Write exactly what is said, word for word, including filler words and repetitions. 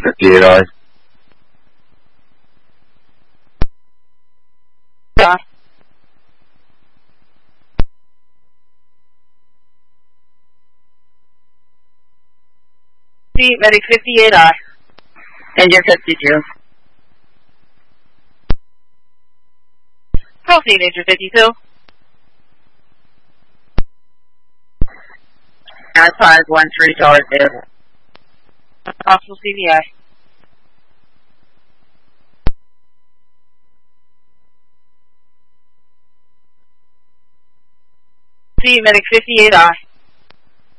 fifty-eight I. Yeah. See, medic fifty-eight I. Engine fifty-two. Proceed, engine fifty-two. Enterprise one three tower available. Possible C V I. See, medic fifty-eight I.